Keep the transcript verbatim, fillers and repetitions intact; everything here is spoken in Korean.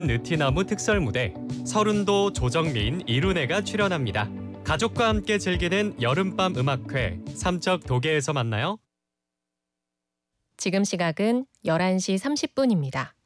느티나무 특설무대, 서른도 조정민 이룬혜가 출연합니다. 가족과 함께 즐기는 여름밤 음악회 삼척 도계에서 만나요. 지금 시각은 열한 시 삼십 분입니다.